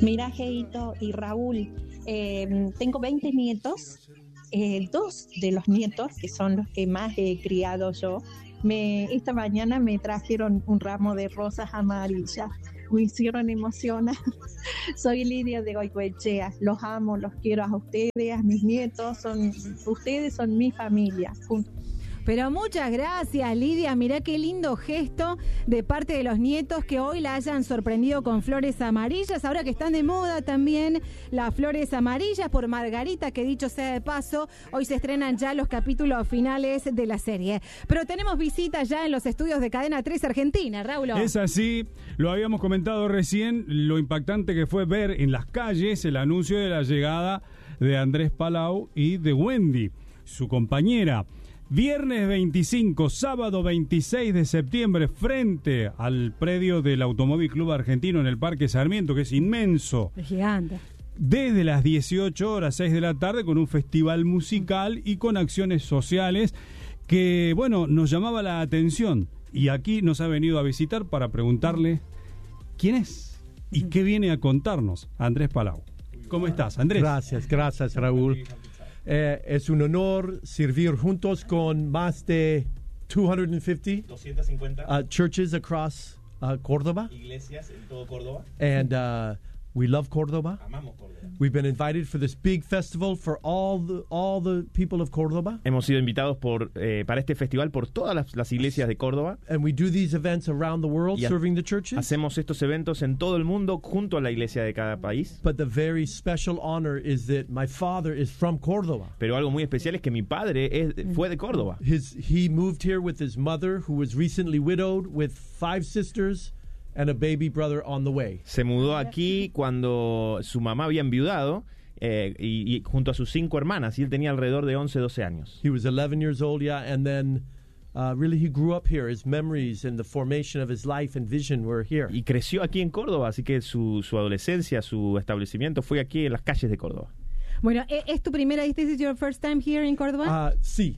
Mira, Geito y Raúl, tengo 20 nietos. Dos de los nietos, que son los que más he criado yo, esta mañana me trajeron un ramo de rosas amarillas. Me hicieron emocionar. Soy Lidia de Goicoechea. Los amo, los quiero a ustedes, a mis nietos. Ustedes son mi familia. Pero muchas gracias, Lidia. Mirá qué lindo gesto de parte de los nietos que hoy la hayan sorprendido con flores amarillas. Ahora que están de moda también las flores amarillas por Margarita, que dicho sea de paso, hoy se estrenan ya los capítulos finales de la serie. Pero tenemos visitas ya en los estudios de Cadena 3 Argentina, Raúl. Es así, lo habíamos comentado recién, lo impactante que fue ver en las calles el anuncio de la llegada de Andrés Palau y de Wendy, su compañera. Viernes 25, sábado 26 de septiembre, frente al predio del Automóvil Club Argentino en el Parque Sarmiento, que es inmenso. Es gigante. Desde las 18 horas, 6 de la tarde, con un festival musical y con acciones sociales que, bueno, nos llamaba la atención. Y aquí nos ha venido a visitar para preguntarle quién es y qué viene a contarnos Andrés Palau. ¿Cómo estás, Andrés? Gracias, Raúl. Es un honor servir juntos con más de 250 churches across Córdoba. Iglesias en todo Córdoba. And we love Córdoba. Amamos Córdoba. We've been invited for this big festival for all the people of Córdoba. Hemos sido invitados para este festival por todas las iglesias de Córdoba. And we do these events around the world, serving the churches. Hacemos estos eventos en todo el mundo junto a la iglesia de cada país. But the very special honor is that my father is from Córdoba. Pero algo muy especial es que mi padre fue de Córdoba. He moved here with his mother, who was recently widowed, with 5 sisters and a baby brother on the way. Se mudó aquí cuando su mamá había enviudado y junto a sus 5 hermanas, y él tenía alrededor de 11, 12 años. He was 11 years old, and then really he grew up here. His memories and the formation of his life and vision were here. Y creció aquí en Córdoba, así que su adolescencia, su establecimiento fue aquí en las calles de Córdoba. Bueno, ¿es tu primera, this is your first time here in Córdoba? Sí,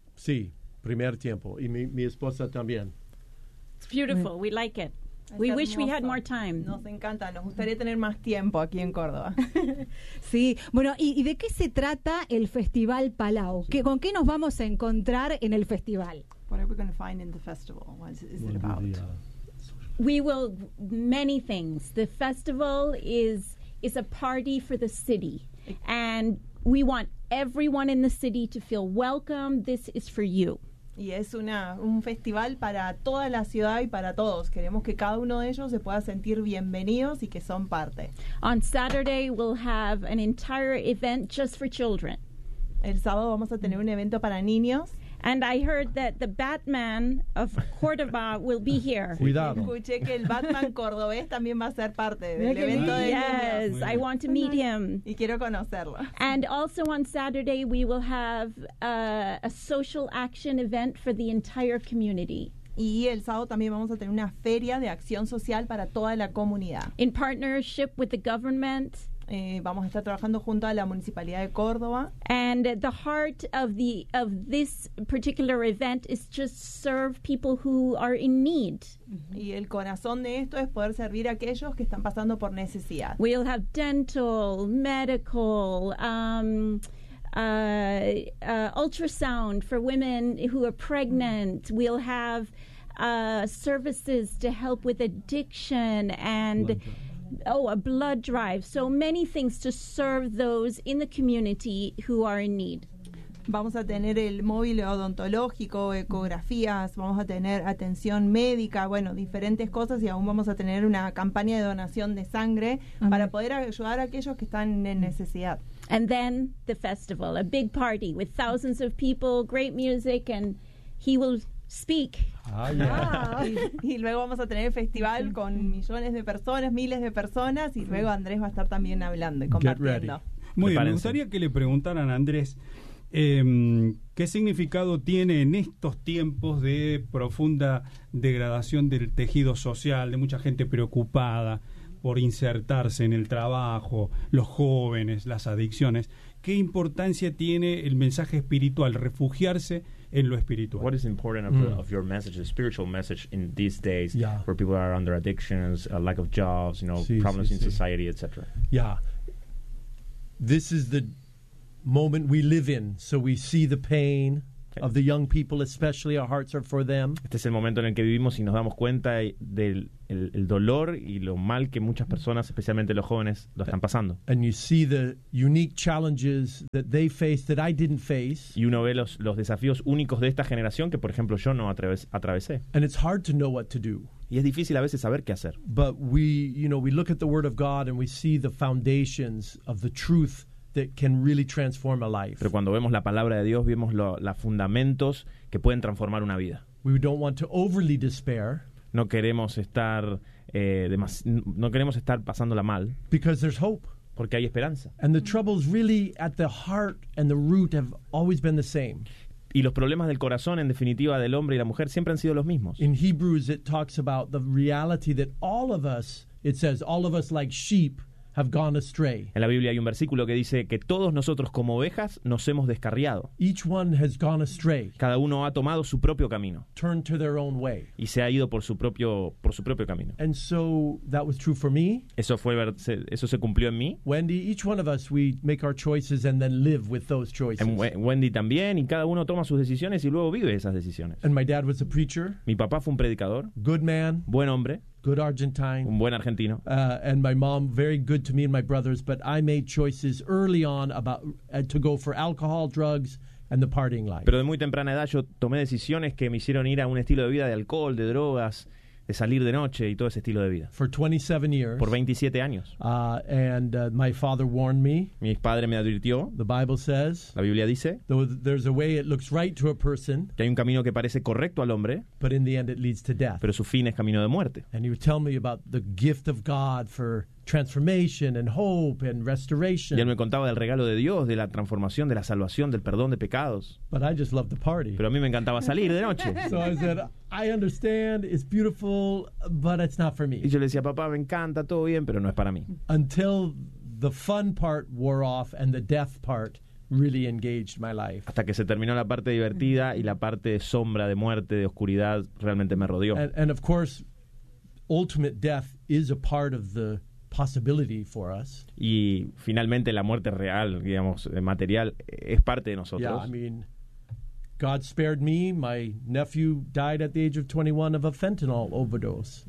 primer tiempo, y mi esposa también. It's beautiful, we like it. We wish we had more time. Nos encanta, nos gustaría tener más tiempo aquí en Córdoba. Sí, bueno, ¿y de qué se trata el Festival Palau? ¿Con qué nos vamos a encontrar en el festival? What are we going to find in the festival? What is it about? We will many things. The festival is a party for the city, and we want everyone in the city to feel welcome. This is for you. Y es un festival para toda la ciudad y para todos. Queremos que cada uno de ellos se pueda sentir bienvenidos y que son parte. On Saturday, we'll have an entire event just for children. El sábado vamos a tener un evento para niños. And I heard that the Batman of Córdoba will be here. Cuidado. Escuché que el Batman cordobés también va a ser parte del evento de niños. Yes, I want to meet him. Y quiero conocerlo. And also on Saturday, we will have a social action event for the entire community. Y el sábado también vamos a tener una feria de acción social para toda la comunidad. In partnership with the government. Vamos a estar trabajando junto a la Municipalidad de Córdoba. And the heart of this particular event is just serve people who are in need. Y el corazón de esto es poder servir a aquellos que están pasando por necesidad. We'll have dental, medical, ultrasound for women who are pregnant. We'll have services to help with addiction and a blood drive. So many things to serve those in the community who are in need. Vamos a tener el móvil odontológico, ecografías, vamos a tener atención médica, bueno, diferentes cosas, y aún vamos a tener una campaña de donación de sangre para poder ayudar a aquellos que están en necesidad. And then the festival, a big party with thousands of people, great music, and he will speak. Y luego vamos a tener el festival con millones de personas, miles de personas, y luego Andrés va a estar también hablando y compartiendo. Muy bien, me gustaría que le preguntaran a Andrés qué significado tiene en estos tiempos de profunda degradación del tejido social, de mucha gente preocupada por insertarse en el trabajo, los jóvenes, las adicciones. ¿Qué importancia tiene el mensaje espiritual, refugiarse en lo espiritual. What is important of your message, the spiritual message in these days, Yeah. where people are under addictions, lack of jobs, Sí, problems sí, in sí. society, etc. Yeah. This is the moment we live in, so we see the pain of the young people, especially. Our hearts are for them. Este es el momento en el que vivimos y nos damos cuenta del el dolor y lo mal que muchas personas, especialmente los jóvenes, lo están pasando. And you see the unique challenges that they face that I didn't face. Y uno ve los desafíos únicos de esta generación que, por ejemplo, yo no atravesé. And it's hard to know what to do. Y es difícil a veces saber qué hacer. But we look at the Word of God and we see the foundations of the truth that can really transform a life. Pero cuando vemos la palabra de Dios, vemos los fundamentos que pueden transformar una vida. We don't want to overly despair No queremos estar pasándola mal, because there's hope. porque hay esperanza. And the troubles really at the heart and the root have always been the same. Y los problemas del corazón, en definitiva, del hombre y la mujer, siempre han sido los mismos. In Hebrews, it talks about the reality that all of us, it says, all of us like sheep have gone astray. En la Biblia hay un versículo que dice que todos nosotros como ovejas nos hemos descarriado. Each one has gone astray, Cada uno ha tomado su propio camino turned to their own way. y se ha ido por su propio camino. And so that was true for me. Eso se cumplió en mí, Wendy, each one of us, we make our choices and then live with those choices. en Wendy también, y cada uno toma sus decisiones y luego vive esas decisiones. And my dad was a preacher, Mi papá fue un predicador, good man, buen hombre, good Argentine. un buen argentino. And my mom, very good to me and my brothers, but I made choices early on about to go for alcohol, drugs, and the partying life. Pero de muy temprana edad yo tomé decisiones que me hicieron ir a un estilo de vida de alcohol, de drogas, de salir de noche y todo ese estilo de vida. For 27 years. Por 27 años. And my father warned me. Mi padre me advirtió, The Bible says, la Biblia dice, though there's a way it looks right to a person, que hay un camino que parece correcto al hombre, but in the end it leads to death. pero su fin es camino de muerte. And he would tell me about the gift of God for transformation and hope and Y él restoration. me contaba del regalo de Dios, de la transformación, de la salvación, del perdón de pecados. But I just loved the party. Pero a mí me encantaba salir de noche. So I said, I understand, it's beautiful, but it's not for Y me. yo le decía, papá, me encanta, todo bien, pero no es para mí. Until the fun part wore off and the death part really engaged my life. Hasta que se terminó la parte divertida y la parte de sombra, de muerte, de oscuridad, realmente me rodeó. And of course, ultimate death is a part of the possibility for us. Y finalmente la muerte real, digamos, material, es parte de Yeah, nosotros. I mean, God spared me. My nephew died at the age of 21 of a fentanyl overdose.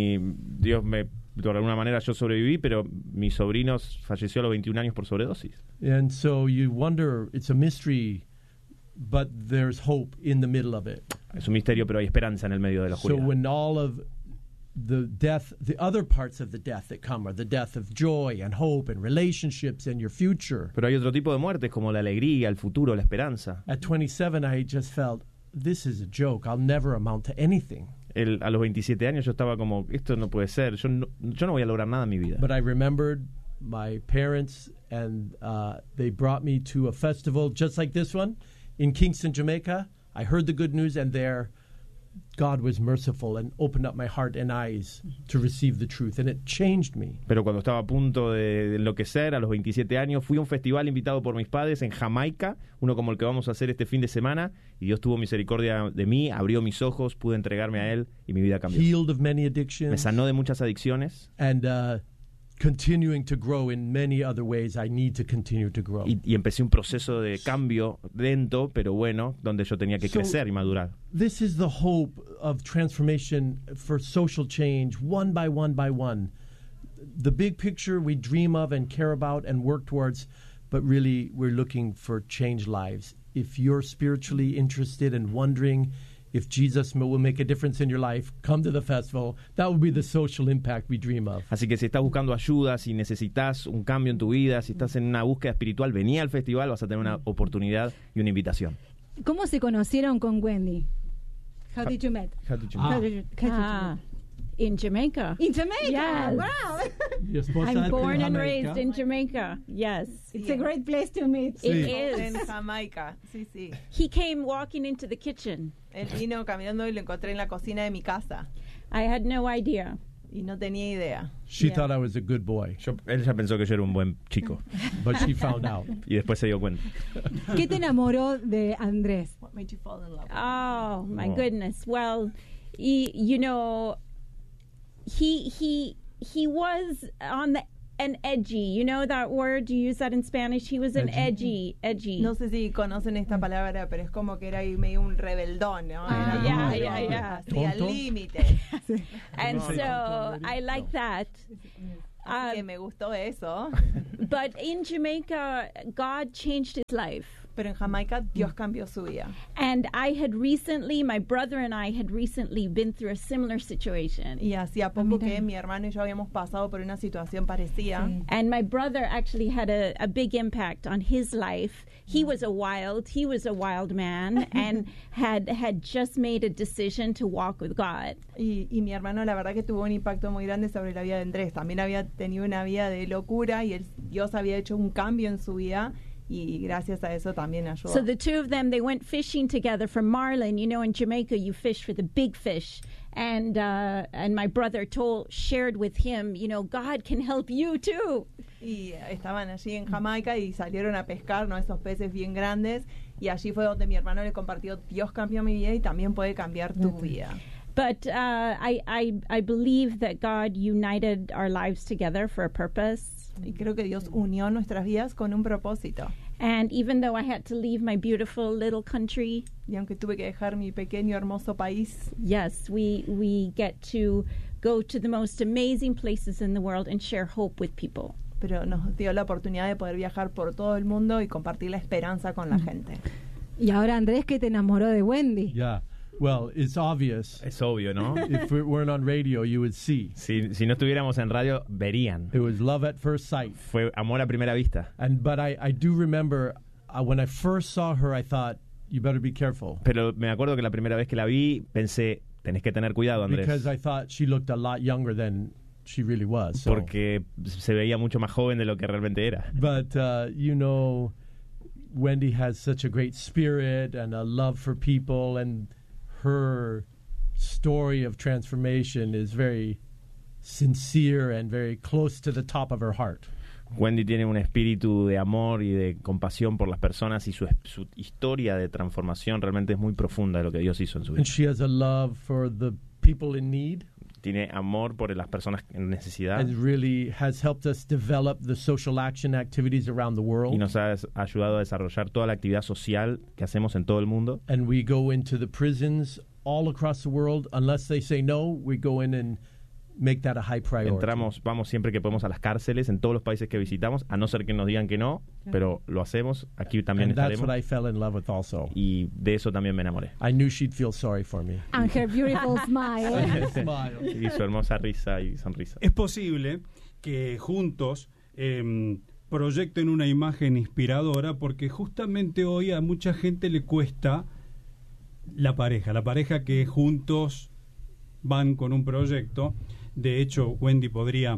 De alguna manera yo sobreviví, pero mi sobrino falleció a los 21 años por sobredosis. And so you wonder, it's a mystery, but there's hope in the middle of it. Es un misterio, pero hay esperanza en el medio de la So oscuridad. when all of the death, the other parts of the death that come are the death of joy and hope and relationships and your future. Pero hay otro tipo de muertes como la alegría, el futuro, la esperanza. At 27, I just felt, this is a joke. I'll never amount to anything. A los 27 años yo estaba como, esto no puede ser, yo no voy a lograr nada en mi vida. But I remembered my parents, and they brought me to a festival just like this one in Kingston, Jamaica. I heard the good news, and there God was merciful and opened up my heart and eyes to receive the truth, and it changed me. Pero cuando estaba a punto de enloquecer, a los 27 años, fui a un festival invitado por mis padres en Jamaica, uno como el que vamos a hacer este fin de semana, y Dios tuvo misericordia de mí, abrió mis ojos, pude entregarme a Él, y mi vida cambió. Healed of many Me addictions, sanó de muchas adicciones, and continuing to grow in many other ways. I need to continue to grow. y empecé un proceso de cambio lento, pero bueno, donde yo tenía que So- crecer y madurar. This is the hope of transformation for social change, one by one by one. The big picture we dream of and care about and work towards, but really we're looking for changed lives. If you're spiritually interested and wondering if Jesus will make a difference in your life, come to the festival. That will be the social impact we dream of. Así que si estás buscando ayuda, si necesitas un cambio en tu vida, si estás en una búsqueda espiritual, vení al festival, vas a tener una oportunidad y una invitación. ¿Cómo se conocieron con Wendy? How did you meet? How did you How did you In Jamaica. In Jamaica. Yes. Wow. Your esposa I'm en born and Jamaica. raised in Jamaica. Yes. It's a great place to meet. Sí. It is. En Jamaica, sí, sí. He came walking into the kitchen. Él vino caminando y lo encontré en la cocina de mi casa. I had no idea. Y no tenía idea. She thought I was a good boy, Ella pensó que yo era un buen chico but she found out. y después se dio cuenta. ¿Qué te enamoró de Andrés? What made you fall in love? Oh my goodness. Well, you know, he was on an edgy. You know that word? Do you use that in Spanish? He was an edgy. No sé si conocen esta palabra, pero es como que era ahí medio un rebeldón, ¿no? Era como yeah. así al Tonto. límite. And so I like that. Así que me gustó eso. But in Jamaica, God changed his life. Pero en Jamaica Dios cambió su vida. And my brother and I had recently been through a similar situation. Y hacía poco que mi hermano y yo habíamos pasado por una situación parecida. And my brother actually had a big impact on his life. He was a wild man and had just made a decision to walk with God. Y mi hermano la verdad que tuvo un impacto muy grande sobre la vida de Andrés. También había tenido una vida de locura y Dios había hecho un cambio en su vida. Y gracias a eso también ayudó. So the two of them, they went fishing together for marlin. You know, in Jamaica, you fish for the big fish. And my brother shared with him, you know, God can help you too. Y estaban allí en Jamaica y salieron a pescar, ¿no? Esos peces bien grandes. Y allí fue donde mi hermano le compartió, Dios cambió mi vida y también puede cambiar tu vida. But I believe that God united our lives together for a purpose. Y creo que Dios unió nuestras vidas con un propósito. And even though I had to leave my beautiful little country, Y aunque tuve que dejar mi pequeño hermoso país, yes, we get to go to the most amazing places in the world and share hope with people. pero nos dio la oportunidad de poder viajar por todo el mundo y compartir la esperanza con la gente. Y ahora, Andrés, que te enamoró de Wendy. Yeah. Well, it's obvious. Es obvio, ¿no? If we weren't on radio, you would see. Si no estuviéramos en radio, verían. It was love at first sight. Fue amor a primera vista. But I do remember when I first saw her, I thought, you better be careful. Pero me acuerdo que la primera vez que la vi, pensé, tenés que tener cuidado, Andrés. Because I thought she looked a lot younger than she really was. So. Porque se veía mucho más joven de lo que realmente era. But, you know, Wendy has such a great spirit and a love for people, and her story of transformation is very sincere and very close to the top of her heart. Wendy tiene un espíritu de amor y de compasión por las personas y su historia de transformación realmente es muy profunda de lo que Dios hizo en su vida. And she has a love for the people in need. Tiene amor por las personas en necesidad And really has helped us develop the social action activities around the world. y nos ha ayudado a desarrollar toda la actividad social que hacemos en todo el mundo. And we go into the prisons all across the world. Unless they say no, we go in and make that a high priority. Vamos siempre que podemos a las cárceles en todos los países que visitamos, a no ser que nos digan que no, pero lo hacemos. Aquí también And that's estaremos. what I fell in love with also. Y de eso también me enamoré. I knew she'd feel sorry for me. And her beautiful smile. Smile. Y su hermosa risa y sonrisa. Es posible que juntos proyecten una imagen inspiradora, porque justamente hoy a mucha gente le cuesta la pareja que juntos van con un proyecto. De hecho, Wendy podría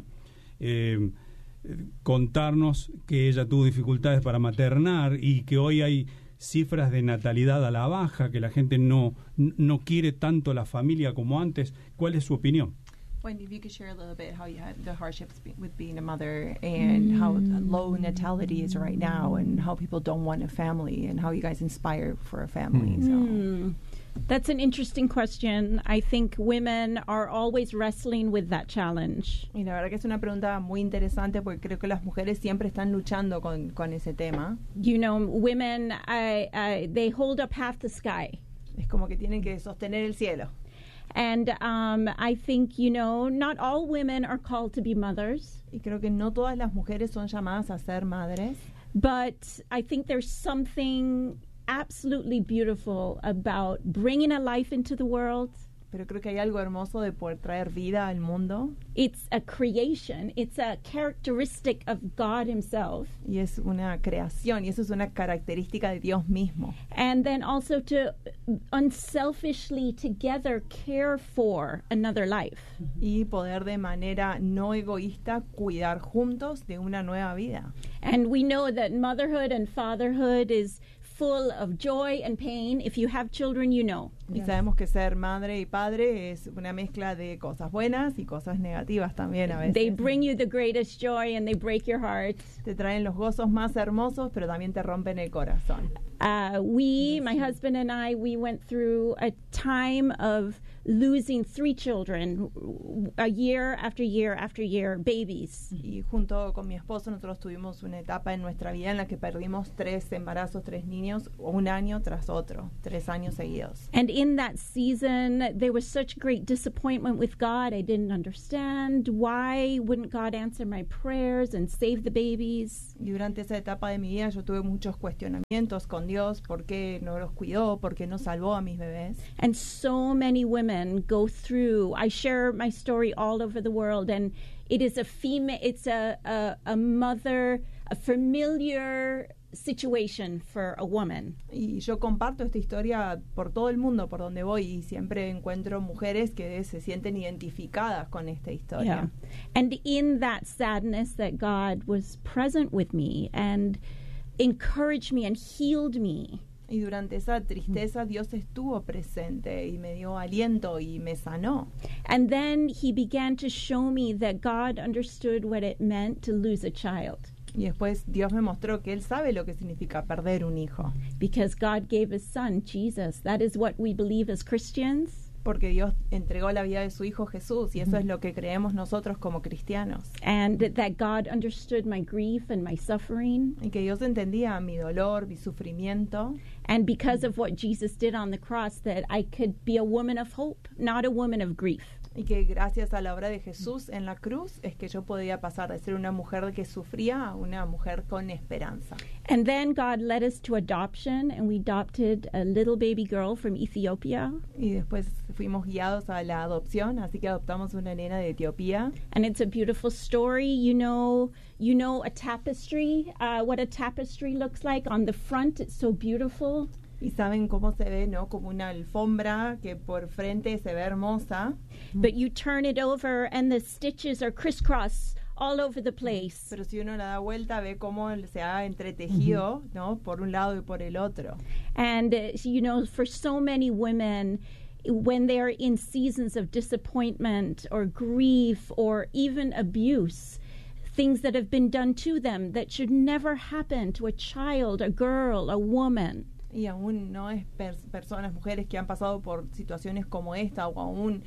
contarnos que ella tuvo dificultades para maternar y que hoy hay cifras de natalidad a la baja, que la gente no quiere tanto la familia como antes. ¿Cuál es su opinión? Wendy, if you could share a little bit how you had the hardships with being a mother and how low natality is right now and how people don't want a family and how you guys inspire for a family. So. That's an interesting question. I think women are always wrestling with that challenge. Y la verdad que es una pregunta muy interesante porque creo que las mujeres siempre están luchando con ese tema. You know, women, they hold up half the sky. Es como que tienen que sostener el cielo. And I think, you know, not all women are called to be mothers. Y creo que no todas las mujeres son llamadas a ser madres. But I think there's something absolutely beautiful about bringing a life into the world. Pero creo que hay algo hermoso de poder traer vida al mundo. It's a creation. It's a characteristic of God himself. Y es una creación, y eso es una característica de Dios mismo. And then also to unselfishly together care for another life. Y poder de manera no egoísta cuidar juntos de una nueva vida. And we know that motherhood and fatherhood is full of joy and pain. If you have children, you know. Y sabemos que ser madre y padre es una mezcla de cosas buenas y cosas negativas también a veces. They bring you the greatest joy and they break your heart. Te traen los gozos más hermosos, pero también te rompen el corazón. My husband and I, we went through a time of losing 3 children, a year after year after year, babies. Y junto con mi esposo nosotros tuvimos una etapa en nuestra vida en la que perdimos 3 embarazos, 3 niños, un año tras otro, 3 años seguidos. And in that season, there was such great disappointment with God. I didn't understand why wouldn't God answer my prayers and save the babies. Y durante esa etapa de mi vida yo tuve muchos cuestionamientos con Dios, por qué no los cuidó, por qué no salvó a mis bebés. And so many women go through. I share my story all over the world, and it is a female. It's a mother, a familiar situation for a woman. Y yo comparto esta historia por todo el mundo, por donde voy, y siempre encuentro mujeres que se sienten identificadas con esta historia. Yeah. And in that sadness, that God was present with me and encouraged me and healed me. Y durante esa tristeza Dios estuvo presente y me dio aliento y me sanó. And then he began to show me that God understood what it meant to lose a child. Y después Dios me mostró que Él sabe lo que significa perder un hijo. Because God gave his son, Jesus. That is what we believe as Christians. Porque Dios entregó la vida de su Hijo Jesús, y eso es lo que creemos nosotros como cristianos. And that God understood my grief and my suffering. Y que Dios entendía mi dolor, mi sufrimiento. And because of what Jesus did on the cross, that I could be a woman of hope, not a woman of grief. Y que gracias a la obra de Jesús en la cruz es que yo podía pasar de ser una mujer que sufría a una mujer con esperanza. And then God led us to adoption, and we adopted a little baby girl from Ethiopia. Y después fuimos guiados a la adopción, así que adoptamos una nena de Etiopía. And it's a beautiful story. You know a tapestry, what a tapestry looks like on the front. It's so beautiful. Y saben cómo se ve, ¿no? Como una alfombra que por frente se ve hermosa. But you turn it over and the stitches are crisscross all over the place. Pero si uno la da vuelta, ve cómo se ha entretejido, ¿no? Por un lado y por el otro. And, for so many women, when they're in seasons of disappointment or grief or even abuse, things that have been done to them that should never happen to a child, a girl, a woman. Y aún no es personas, mujeres que han pasado por situaciones como esta, o aún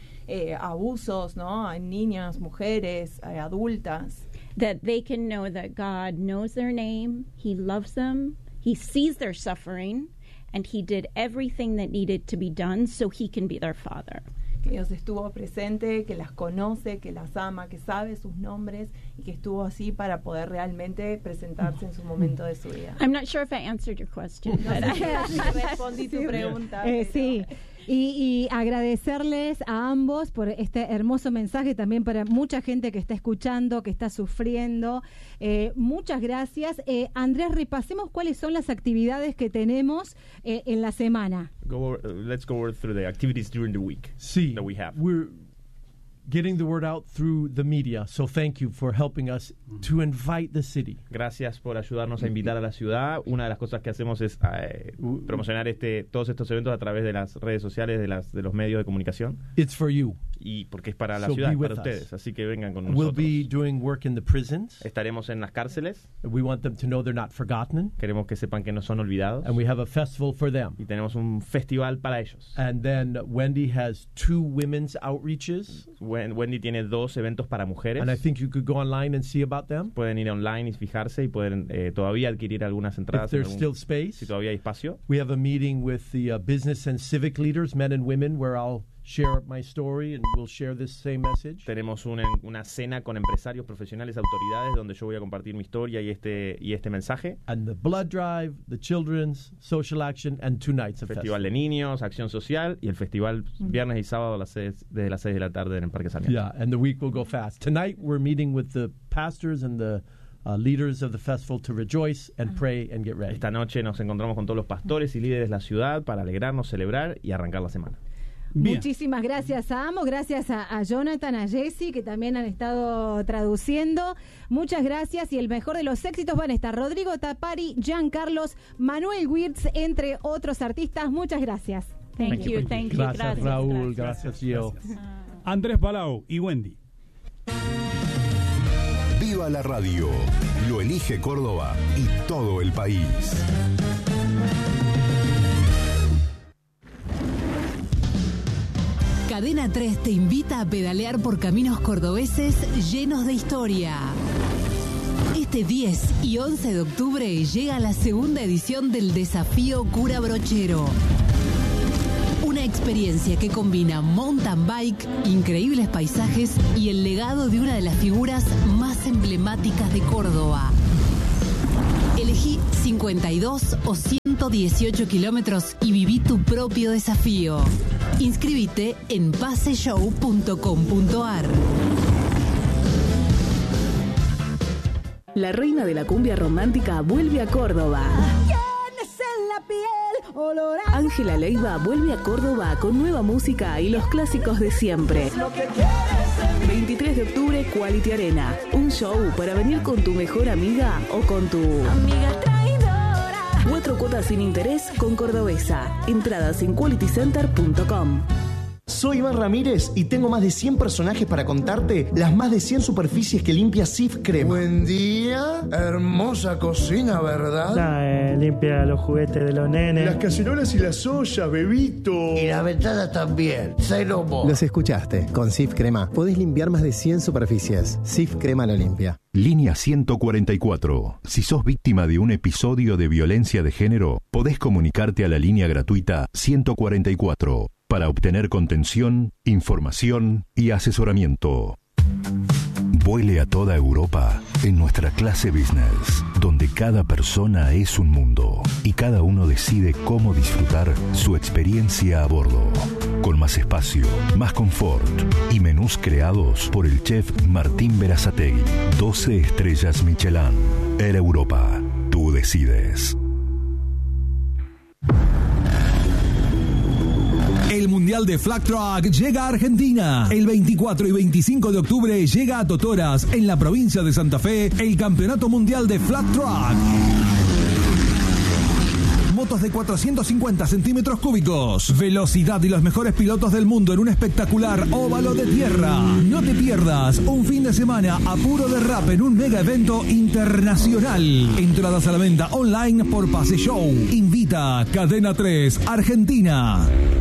abusos, ¿no? A niñas, mujeres, adultas. That they can know that God knows their name, He loves them, He sees their suffering, and He did everything that needed to be done so He can be their Father. Que Dios estuvo presente, que las conoce, que las ama, que sabe sus nombres y que estuvo así para poder realmente presentarse en su momento de su vida. I'm not sure if I answered your question. No sé si respondí tu pregunta. Sí. Y agradecerles a ambos por este hermoso mensaje, también para mucha gente que está escuchando, que está sufriendo. Muchas gracias. Andrés, repasemos cuáles son las actividades que tenemos en la semana. Let's go through the activities during the week that we have. We're getting the word out through the media, so thank you for helping us to invite the city. Gracias por ayudarnos a invitar a la ciudad. Una de las cosas que hacemos es promocionar todos estos eventos a través de las redes sociales, de los medios de comunicación. It's for you. Y porque es para la So ciudad, be para with ustedes. us. Así que vengan con We'll nosotros. be doing work in the prisons. Estaremos en las cárceles. We want them to know they're not forgotten. Queremos que sepan que no son olvidados. And we have a festival for them. Y tenemos un festival para ellos. And then Wendy has 2 women's outreaches. Wendy tiene 2 eventos para mujeres. And I think you could go online and see about them. Pueden ir online y fijarse y pueden todavía adquirir algunas entradas. If there's still space. Si todavía hay espacio. We have a meeting with the business and civic leaders, men and women, where I'll share my story and we'll share this same message. Tenemos una cena con empresarios, profesionales, autoridades, donde yo voy a compartir mi historia y este mensaje. And the blood drive, the children's social action, and 2 nights of Festival de niños, acción social, y el festival viernes y sábado desde las 6 de la tarde en el Parque Sarmiento. Yeah, and the week will go fast. Tonight we're meeting with the pastors and the leaders of the festival to rejoice and pray and get ready. Esta noche nos encontramos con todos los pastores y líderes de la ciudad para alegrarnos, celebrar y arrancar la semana. Bien. Muchísimas gracias a ambos, gracias a Jonathan, a Jessy, que también han estado traduciendo. Muchas gracias y el mejor de los éxitos van a estar Rodrigo Tapari, Jean Carlos, Manuel Wirtz, entre otros artistas. Muchas gracias. Thank you. Gracias, Raúl. Gracias, Gio. Andrés Palau y Wendy. Viva la radio. Lo elige Córdoba y todo el país. Cadena 3 te invita a pedalear por caminos cordobeses llenos de historia. Este 10 y 11 de octubre llega la segunda edición del Desafío Cura Brochero. Una experiencia que combina mountain bike, increíbles paisajes y el legado de una de las figuras más emblemáticas de Córdoba. Elegí 52 o 118 kilómetros y viví tu propio desafío. Inscríbete en paseshow.com.ar. La reina de la cumbia romántica vuelve a Córdoba. Ángela Leiva vuelve a Córdoba con nueva música y los clásicos de siempre. 23 de octubre, Quality Arena. Un show para venir con tu mejor amiga o con tu amiga traidora. 4 cuotas sin interés con Cordobesa. Entradas en qualitycenter.com. Soy Iván Ramírez y tengo más de 100 personajes para contarte las más de 100 superficies que limpia Sif Crema. Buen día, hermosa cocina, ¿verdad? Limpia los juguetes de los nenes. Las cacerolas y las ollas, bebito. Y las ventanas también. Cero mo. Los escuchaste. Con Sif Crema podés limpiar más de 100 superficies. Sif Crema lo limpia. Línea 144. Si sos víctima de un episodio de violencia de género, podés comunicarte a la línea gratuita 144 para obtener contención, información y asesoramiento. Vuele a toda Europa en nuestra clase business, donde cada persona es un mundo y cada uno decide cómo disfrutar su experiencia a bordo. Con más espacio, más confort y menús creados por el chef Martín Berazategui. 12 estrellas Michelin. Air Europa. Tú decides. El Mundial de Flag Track llega a Argentina. El 24 y 25 de octubre llega a Totoras, en la provincia de Santa Fe, el Campeonato Mundial de Flag Track. Motos de 450 centímetros cúbicos, velocidad y los mejores pilotos del mundo en un espectacular óvalo de tierra. No te pierdas un fin de semana a puro derrape en un mega evento internacional. Entradas a la venta online por Pase Show. Invita Cadena 3 Argentina.